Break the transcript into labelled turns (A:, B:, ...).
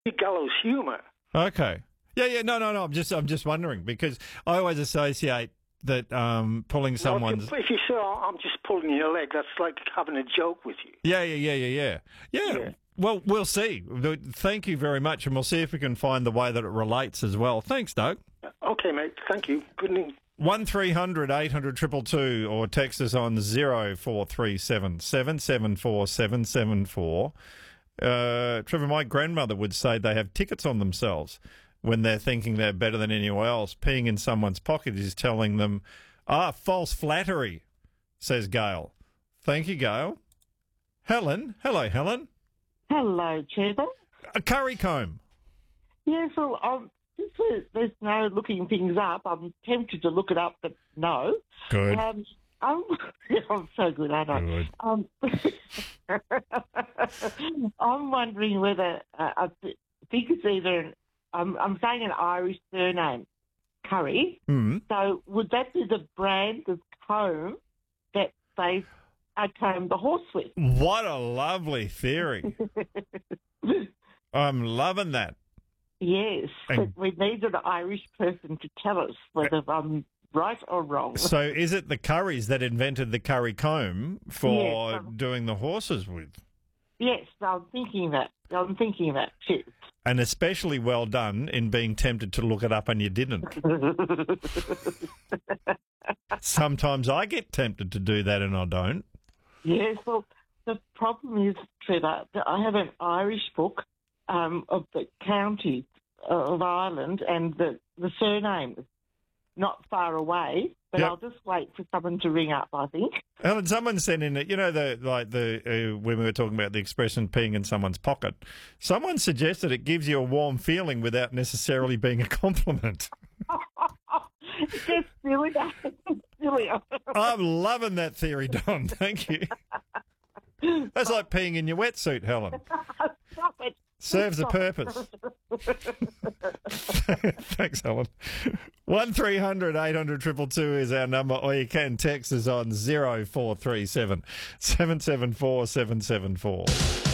A: gallows humour.
B: Okay. Yeah. No. I'm just wondering because I always associate that pulling someone's.
A: If you say, I'm just pulling your leg, that's like having a joke with you.
B: Yeah. Well, we'll see. Thank you very much, and we'll see if we can find the way that it relates as well. Thanks, Doug.
A: Okay, mate. Thank you. Good evening.
B: 1300 800 222 or text us on 0437 774 774. Trevor, my grandmother would say they have tickets on themselves when they're thinking they're better than anyone else. Peeing in someone's pocket is telling them, false flattery, says Gail. Thank you, Gail. Helen. Hello, Helen.
C: Hello, Trevor.
B: A curry comb.
C: Yeah, so since there's no looking things up, I'm tempted to look it up, but no.
B: Good.
C: I'm so good, aren't I?
B: Good.
C: I'm wondering whether I think it's either I'm saying an Irish surname, Curry.
B: Mm.
C: So would that be the brand of comb that they comb the horse with?
B: What a lovely theory. I'm loving that.
C: Yes, but we need an Irish person to tell us whether I'm right or wrong.
B: So is it the Currys that invented the curry comb for doing the horses with?
C: Yes, I'm thinking that. Yes.
B: And especially well done in being tempted to look it up and you didn't. Sometimes I get tempted to do that and I don't.
C: Yes, well, the problem is, Trevor, that I have an Irish book of the county of Ireland and the surname is not far away, but
B: Yep.
C: I'll just wait for someone to ring up, I think.
B: Helen, someone sent in, when we were talking about the expression peeing in someone's pocket, someone suggested it gives you a warm feeling without necessarily being a compliment.
C: It's just silly. Silly.
B: I'm loving that theory, Don. Thank you. That's like peeing in your wetsuit, Helen.
C: Stop it.
B: Serves a purpose. Thanks, Helen. 1300 800 222 is our number, or you can text us on 0437 774 774.